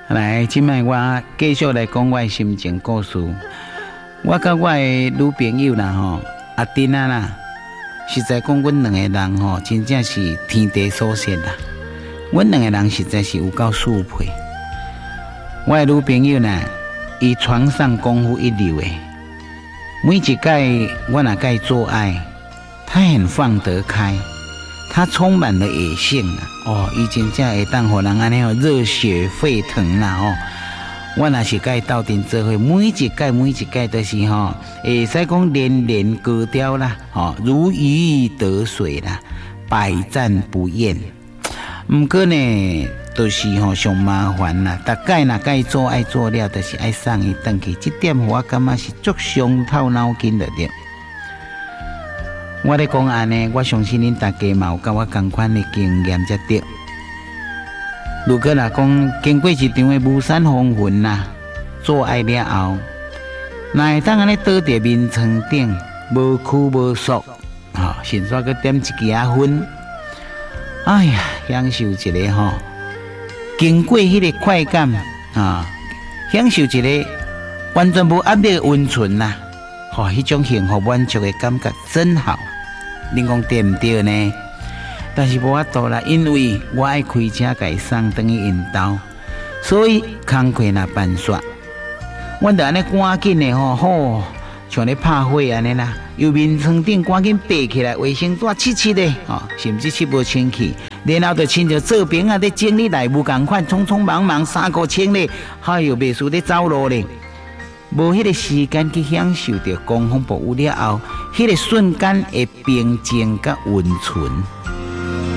来，今摆我继续来讲我的心情故事。我甲我的女朋友啦吼，阿珍啊啦，实在讲，阮两个人吼，真正是天地所设啦。阮两个人实在是有够速配。我的女朋友呢，伊床上功夫一流诶。每一届我若甲伊做爱，她很放得开，她充满了野性啊！哦，伊真正会当互人安尼哦热血沸腾啦！哦，我若是甲伊斗阵做伙，每一届都是吼，会使讲连连高调啦，吼，如鱼得水啦，百战不厌。毋过呢，就是吼上麻烦啦。大概若甲伊做爱做了，就是爱送伊转去，这点我感觉是足伤透脑筋的对。我咧讲安尼，我相信恁大家嘛有甲我同款的经验才对。如果若讲经过一场的巫山风云啦，做爱了后，若会当安尼倒伫眠床顶，无拘无束，吼，甚至佮点一支烟，哎呀，享受一个吼，经过迄个快感啊，享受一个完全无压力的温存啦，吼，迄种幸福满足的感觉真好。恁讲对毋对呢？但是无法度啦，因为我爱开车甲伊送转去因兜，所以工课若办煞，阮着安尼赶紧的吼，好像咧拍火安尼啦，由眠床顶赶紧爬起来，卫生纸拭的，吼，甚至拭无清气，然后就亲像做兵啊，咧整理内务共款，匆匆忙忙三个清咧，哎哟，袂输咧走路咧。无迄个时间去享受着公风暴雨了后，迄个瞬间的平静甲温存。